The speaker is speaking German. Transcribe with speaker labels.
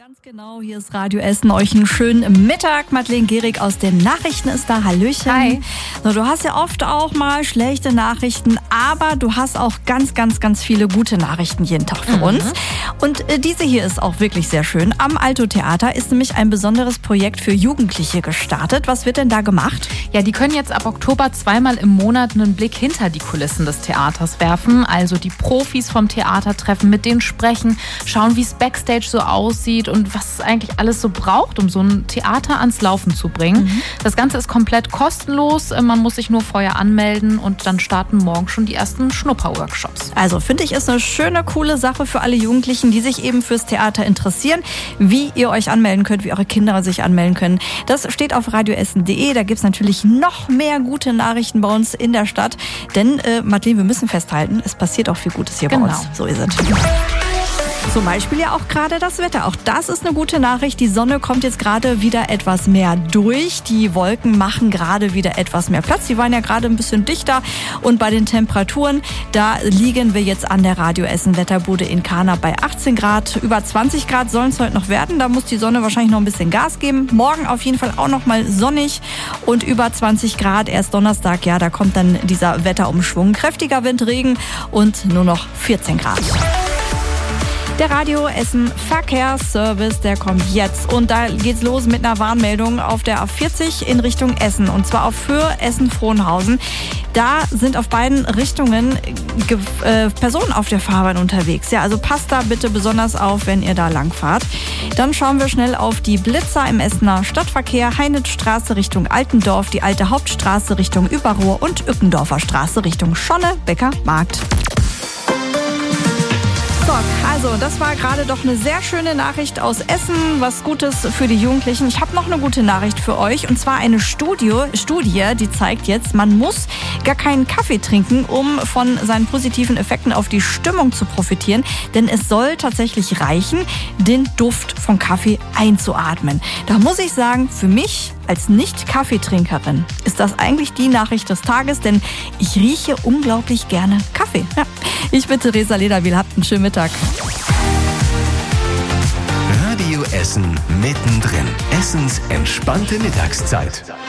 Speaker 1: Ganz genau, hier ist Radio Essen. Euch einen schönen Mittag. Madeleine Gehrig aus den Nachrichten ist da. Hallöchen.
Speaker 2: Hi.
Speaker 1: So, du hast ja oft auch mal schlechte Nachrichten, aber du hast auch ganz viele gute Nachrichten jeden Tag für uns. Und diese hier ist auch wirklich sehr schön. Am Alto Theater ist nämlich ein besonderes Projekt für Jugendliche gestartet. Was wird denn da gemacht?
Speaker 2: Ja, die können jetzt ab Oktober zweimal im Monat einen Blick hinter die Kulissen des Theaters werfen. Also die Profis vom Theater treffen, mit denen sprechen, schauen, wie es Backstage so aussieht und was es eigentlich alles so braucht, um so ein Theater ans Laufen zu bringen. Das Ganze ist komplett kostenlos. Man muss sich nur vorher anmelden und dann starten morgen schon die ersten Schnupperworkshops.
Speaker 1: Also finde ich, ist eine schöne, coole Sache für alle Jugendlichen, die sich eben fürs Theater interessieren. Wie ihr euch anmelden könnt, wie eure Kinder sich anmelden können, das steht auf radioessen.de. Da gibt es natürlich noch mehr gute Nachrichten bei uns in der Stadt. Denn, Madeleine, wir müssen festhalten, es passiert auch viel Gutes hier bei uns. So ist es. Zum Beispiel ja auch gerade das Wetter. Auch das ist eine gute Nachricht. Die Sonne kommt jetzt gerade wieder etwas mehr durch. Die Wolken machen gerade wieder etwas mehr Platz. Die waren ja gerade ein bisschen dichter. Und bei den Temperaturen, da liegen wir jetzt an der Radio Essen Wetterbude in Kana bei 18 Grad. Über 20 Grad sollen es heute noch werden. Da muss die Sonne wahrscheinlich noch ein bisschen Gas geben. Morgen auf jeden Fall auch noch mal sonnig und über 20 Grad. Erst Donnerstag, ja, da kommt dann dieser Wetterumschwung. Kräftiger Wind, Regen und nur noch 14 Grad. Der Radio Essen Verkehrsservice, der kommt jetzt. Und da geht's los mit einer Warnmeldung auf der A40 in Richtung Essen. Und zwar auf Höhe Essen-Frohnhausen. Da sind auf beiden Richtungen Personen auf der Fahrbahn unterwegs. Ja, also passt da bitte besonders auf, wenn ihr da langfahrt. Dann schauen wir schnell auf die Blitzer im Essener Stadtverkehr. Heinitzstraße Richtung Altendorf, die alte Hauptstraße Richtung Überruhr und Ückendorfer Straße Richtung Schonne-Becker-Markt. Also, das war gerade doch eine sehr schöne Nachricht aus Essen, was Gutes für die Jugendlichen. Ich habe noch eine gute Nachricht für euch, und zwar eine Studie, die zeigt jetzt, man muss gar keinen Kaffee trinken, um von seinen positiven Effekten auf die Stimmung zu profitieren, denn es soll tatsächlich reichen, den Duft von Kaffee einzuatmen. Da muss ich sagen, für mich als Nicht-Kaffeetrinkerin ist das eigentlich die Nachricht des Tages, denn ich rieche unglaublich gerne Kaffee. Ja. Ich bin Theresa Lederwiel, habt einen schönen Mittag.
Speaker 3: Radio Essen mittendrin. Essens entspannte Mittagszeit.